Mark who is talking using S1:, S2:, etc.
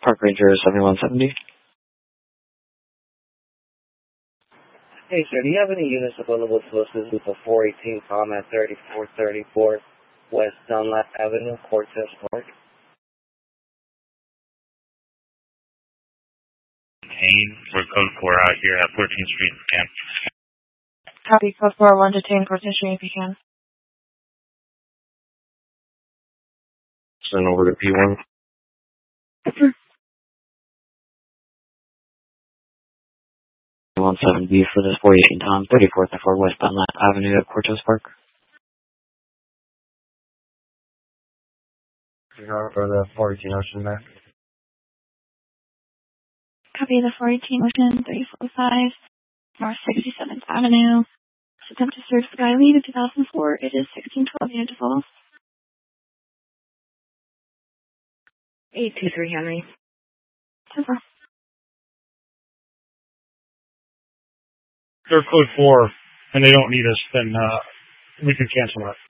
S1: Park Ranger 7170.
S2: Hey, sir, do you have any units available to assist with the 418 Combat 3434 West Dunlap Avenue, Cortez Park?
S3: For code 4 out here at 14th Street in Camp.
S4: Copy, code 4, 1 detain 14th Street if you can.
S1: Send over to P1. 17B for this 418 Tom, 34th and 4 West Dunlap Avenue at Cortez Park.
S2: For the 418 Ocean Mac.
S4: Copy, the 418 Ocean 345 North 67th Avenue. Attempt to search Sky Lead in 2004. It is 1612 unit to follow.
S5: 823 Henry.
S4: Super.
S6: They're code 4 and they don't need us, then we can cancel that.